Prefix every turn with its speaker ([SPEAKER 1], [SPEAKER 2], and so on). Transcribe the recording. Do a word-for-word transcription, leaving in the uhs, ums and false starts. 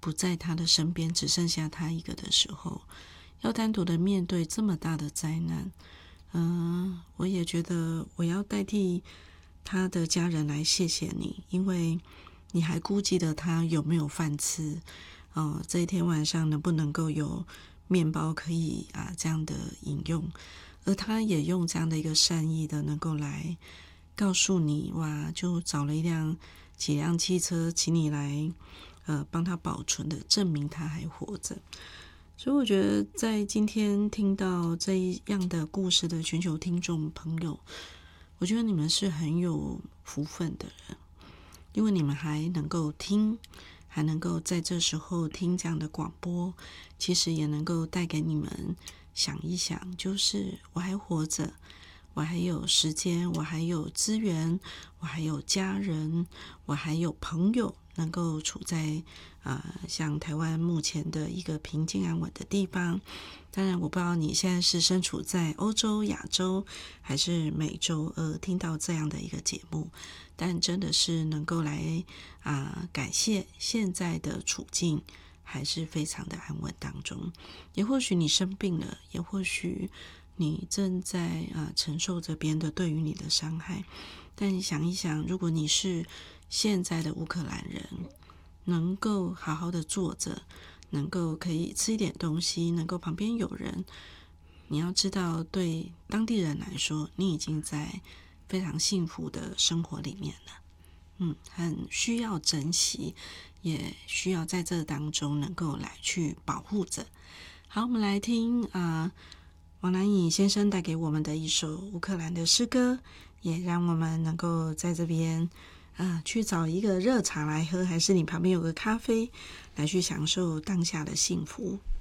[SPEAKER 1] 不在他的身边，只剩下他一个的时候，要单独的面对这么大的灾难，嗯、呃，我也觉得我要代替他的家人来谢谢你，因为你还顾及了他有没有饭吃，哦、呃，这一天晚上能不能够有面包可以啊这样的饮用，而他也用这样的一个善意的能够来告诉你，哇，就找了一辆几辆汽车，请你来呃帮他保存的，证明他还活着。所以我觉得在今天听到这样的故事的全球听众朋友，我觉得你们是很有福分的人，因为你们还能够听，还能够在这时候听这样的广播，其实也能够带给你们想一想，就是我还活着，我还有时间，我还有资源，我还有家人，我还有朋友能够处在呃像台湾目前的一个平静安稳的地方。当然我不知道你现在是身处在欧洲、亚洲还是美洲而听到这样的一个节目，但真的是能够来啊、呃、感谢现在的处境还是非常的安稳当中。也或许你生病了，也或许你正在啊、呃、承受着别人的对于你的伤害，但想一想，如果你是现在的乌克兰人，能够好好的坐着，能够可以吃一点东西，能够旁边有人，你要知道对当地人来说，你已经在非常幸福的生活里面了。嗯，很需要珍惜，也需要在这当中能够来去保护着。好，我们来听啊、呃，王南颖先生带给我们的一首乌克兰的诗歌，也让我们能够在这边啊、呃、去找一个热茶来喝，还是你旁边有个咖啡，来去享受当下的幸福。